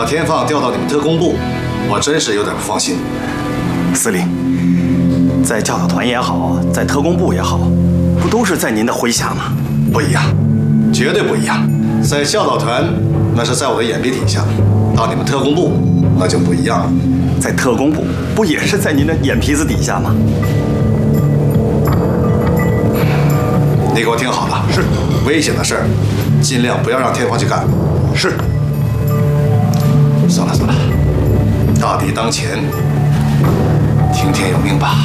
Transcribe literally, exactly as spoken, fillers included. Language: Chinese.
把天放调到你们特工部，我真是有点不放心。 司令，在教导团也好，在特工部也好，不都是在您的麾下吗？ 不一样，绝对不一样。在教导团，那是在我的眼皮底下；到你们特工部，那就不一样了。 在特工部，不也是在您的眼皮子底下吗？ 你给我听好了， 是危险的事儿，尽量不要让天放去干。 是。 算了算了，大敌当前，听天由命吧。